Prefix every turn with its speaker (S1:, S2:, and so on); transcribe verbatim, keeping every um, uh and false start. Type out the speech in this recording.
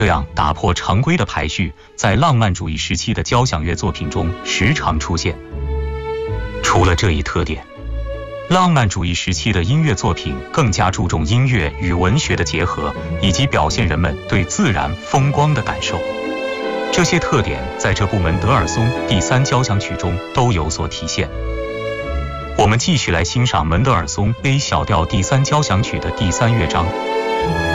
S1: 这样打破常规的排序，在浪漫主义时期的交响乐作品中时常出现。除了这一特点，浪漫主义时期的音乐作品更加注重音乐与文学的结合，以及表现人们对自然风光的感受。这些特点在这部门德尔松第三交响曲中都有所体现。我们继续来欣赏门德尔松 A 小调第三交响曲的第三乐章。